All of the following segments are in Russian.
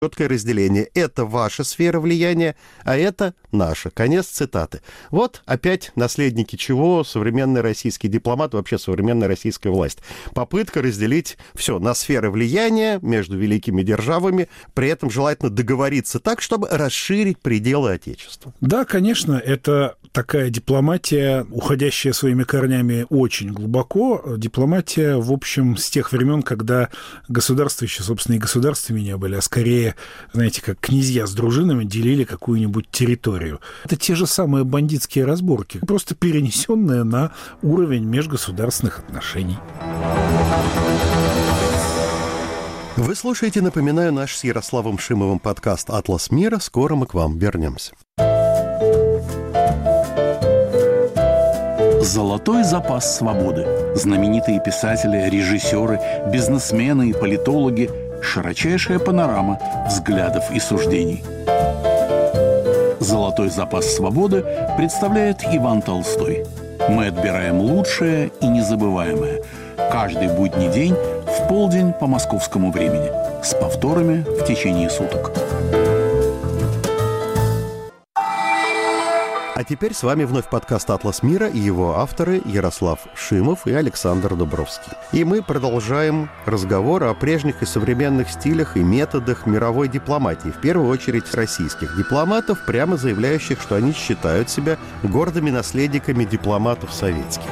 четкое разделение. Это ваша сфера влияния, а это наша. Конец цитаты. Вот опять наследники чего? Современный российский дипломат, вообще современная российская власть. Попытка разделить все на сферы влияния между великими державами, при этом желательно договориться так, чтобы расширить пределы Отечества. Да, конечно, это такая дипломатия, уходящая своими корнями очень глубоко. Дипломатия, в общем, с тех времен, когда государства еще, собственно, и государствами не были, а скорее, знаете, как князья с дружинами делили какую-нибудь территорию. Это те же самые бандитские разборки, просто перенесенные на уровень межгосударственных отношений. Вы слушаете, напоминаю, наш с Ярославом Шимовым подкаст «Атлас мира». Скоро мы к вам вернемся. Золотой запас свободы. Знаменитые писатели, режиссеры, бизнесмены и политологи. Широчайшая панорама взглядов и суждений. Золотой запас свободы представляет Иван Толстой. Мы отбираем лучшее и незабываемое. Каждый будний день в полдень по московскому времени. С повторами в течение суток. А теперь с вами вновь подкаст «Атлас мира» и его авторы Ярослав Шимов и Александр Дубровский. И мы продолжаем разговор о прежних и современных стилях и методах мировой дипломатии, в первую очередь российских дипломатов, прямо заявляющих, что они считают себя гордыми наследниками дипломатов советских.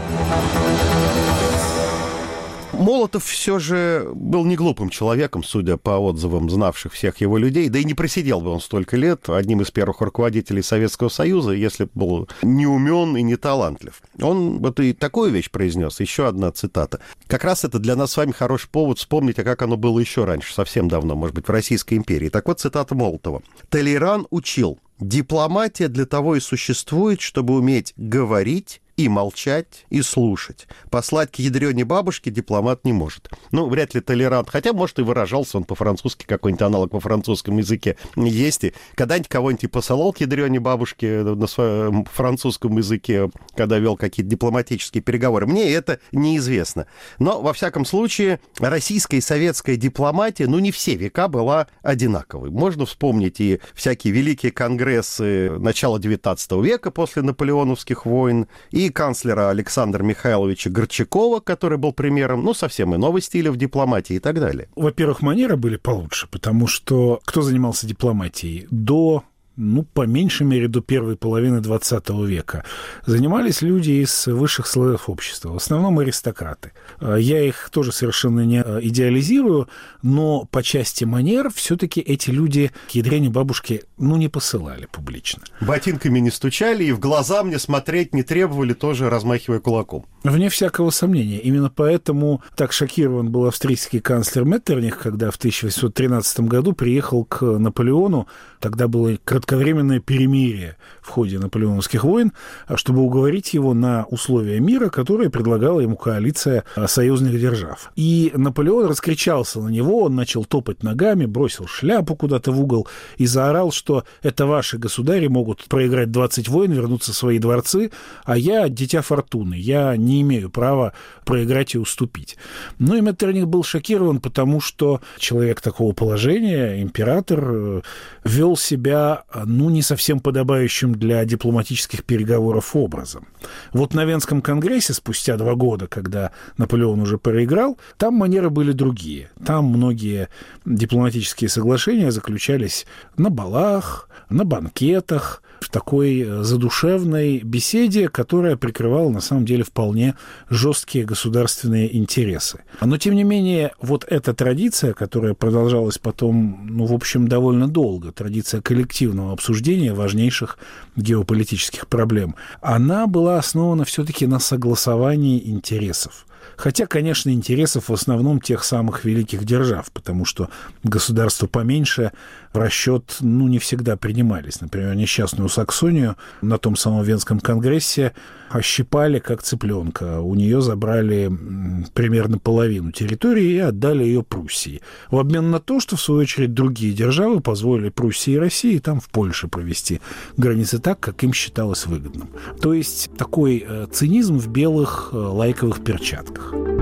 Молотов все же был не глупым человеком, судя по отзывам знавших всех его людей, да и не просидел бы он столько лет одним из первых руководителей Советского Союза, если бы был не умен и не талантлив. Он вот и такую вещь произнес, еще одна цитата. Как раз это для нас с вами хороший повод вспомнить, а как оно было еще раньше, совсем давно, может быть, в Российской империи. Так вот, цитата Молотова. «Толеран учил: дипломатия для того и существует, чтобы уметь говорить и молчать, и слушать. Послать к ядрене бабушке дипломат не может». Ну, вряд ли толерант, хотя, может, и выражался он по-французски, какой-нибудь аналог по французскому языке есть. И когда-нибудь кого-нибудь и посылал к ядрене бабушке на своем французском языке, когда вел какие-то дипломатические переговоры. Мне это неизвестно. Но, во всяком случае, российская и советская дипломатия, ну, не все века была одинаковой. Можно вспомнить и всякие великие конгрессы начала XIX века после наполеоновских войн, и канцлера Александра Михайловича Горчакова, который был примером, ну, совсем иного стиля в дипломатии и так далее. Во-первых, манеры были получше, потому что кто занимался дипломатией до, по меньшей мере, до первой половины XX века, занимались люди из высших слоев общества, в основном аристократы. Я их тоже совершенно не идеализирую, но по части манер все-таки эти люди к ядрене бабушки, не посылали публично. Ботинками не стучали и в глаза мне смотреть не требовали, тоже размахивая кулаком. Вне всякого сомнения. Именно поэтому так шокирован был австрийский канцлер Меттерних, когда в 1813 году приехал к Наполеону. Тогда было кратковременное перемирие в ходе наполеоновских войн, чтобы уговорить его на условия мира, которые предлагала ему коалиция союзных держав. И Наполеон раскричался на него, он начал топать ногами, бросил шляпу куда-то в угол и заорал, что это ваши государи могут проиграть 20 войн, вернуться в свои дворцы, а я дитя фортуны, я не имею права проиграть и уступить. Ну и Меттерних был шокирован, потому что человек такого положения, император, вел себя, не совсем подобающим для дипломатических переговоров образом. Вот на Венском конгрессе спустя 2 года, когда Наполеон уже проиграл, там манеры были другие. Там многие дипломатические соглашения заключались на балах, на банкетах, в такой задушевной беседе, которая прикрывала, на самом деле, вполне жесткие государственные интересы. Но, тем не менее, вот эта традиция, которая продолжалась потом, в общем, довольно долго, традиция коллективного обсуждения важнейших геополитических проблем, она была основана все-таки на согласовании интересов. Хотя, конечно, интересов в основном тех самых великих держав, потому что государства поменьше в расчет, не всегда принимались. Например, несчастную Саксонию на том самом Венском конгрессе ощипали как цыпленка. У нее забрали примерно половину территории и отдали ее Пруссии. В обмен на то, что, в свою очередь, другие державы позволили Пруссии и России там в Польше провести границы так, как им считалось выгодным. То есть такой цинизм в белых лайковых перчатках.